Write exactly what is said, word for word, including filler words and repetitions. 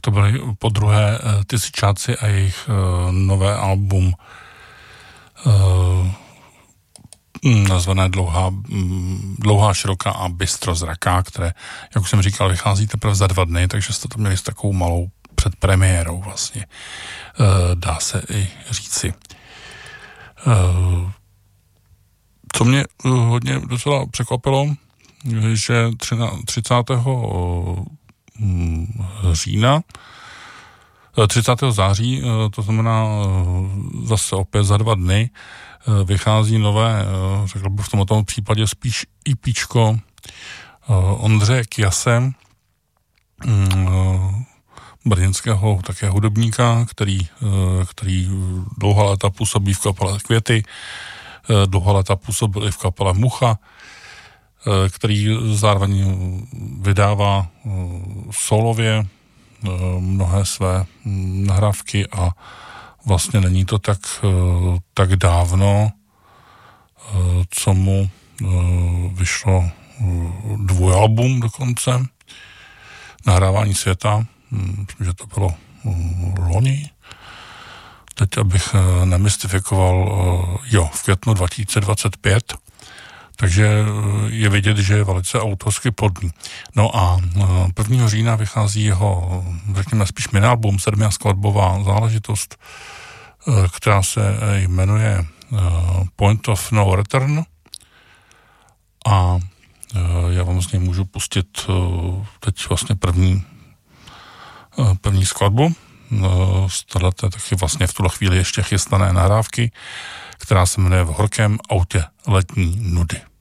to byly po druhé Ty Syčáci a jejich nové album nazvané Dlouhá, dlouhá široká a bystrozraká, které, jak už jsem říkal, vychází teprve za dva dny, takže jste to měli s takovou malou předpremiérou vlastně, dá se i říci. Co mě hodně docela překvapilo, že třicátého října, třicátého září, to znamená zase opět za dva dny, vychází nové, řekl bych v tomto případě spíš EPčko Ondřeje Kyase, brněnského také hudebníka, který, který dlouhá léta působí v kapele Květy, dlouhá léta působil i v kapele Mucha, který zároveň vydává solově mnohé své nahrávky a vlastně není to tak, tak dávno, co mu vyšlo dvojalbum dokonce, Nahrávání světa, myslím, že to bylo loni. Teď, abych nemystifikoval, jo, v květnu dva tisíce dvacet pět, takže je vidět, že je velice autorsky plodný. No a prvního října vychází jeho, řekněme, spíš minialbum, sedmiskladbová záležitost, která se jmenuje Point of No Return, a já vám z něj můžu pustit teď vlastně první, první skladbu. Z tohleté taky vlastně v tuhle chvíli ještě chystané nahrávky, která se jmenuje V horkém autě letní nudy.